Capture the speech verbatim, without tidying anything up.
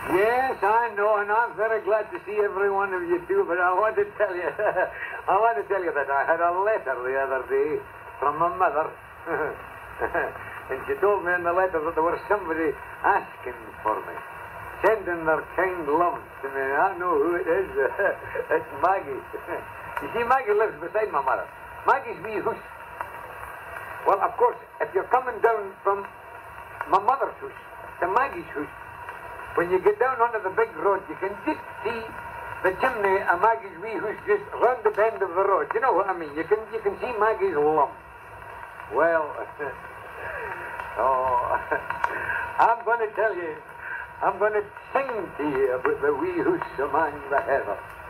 Yes, I know, and I'm very glad to see every one of you too, but I want to tell you, I want to tell you that I had a letter the other day from my mother. And she told me in the letter that there was somebody asking for me, sending their kind love to me. I know who it is. It's Maggie. You see, Maggie lives beside my mother. Maggie's wee house. Well, of course, if you're coming down from my mother's house to Maggie's house, when you get down onto the big road, you can just see the chimney of Maggie's wee house just round the bend of the road. You know what I mean? You can you can see Maggie's lump. Well, oh, I'm going to tell you, I'm going to sing to you about the wee house among the heather.